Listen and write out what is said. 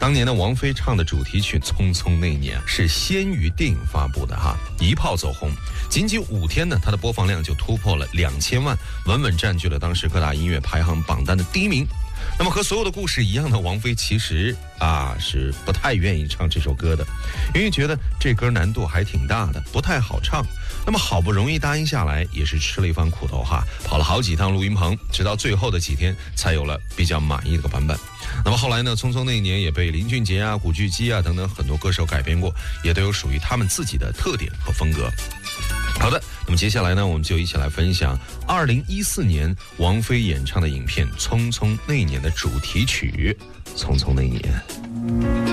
当年的王菲唱的主题曲《匆匆那年》是先于电影发布的哈，一炮走红，仅仅5天呢，它的播放量就突破了2000万，稳稳占据了当时各大音乐排行榜单的第1名。那么和所有的故事一样的，王菲其实是不太愿意唱这首歌的，因为觉得这歌难度还挺大的，不太好唱。那么好不容易答应下来，也是吃了一番苦头哈，跑了好几趟录音棚，直到最后的几天才有了比较满意的版本。那么后来呢，匆匆那一年也被林俊杰古巨基等等很多歌手改编过，也都有属于他们自己的特点和风格。好的，那么接下来呢，我们就一起来分享2014年王菲演唱的影片《匆匆那年》的主题曲《匆匆那年》。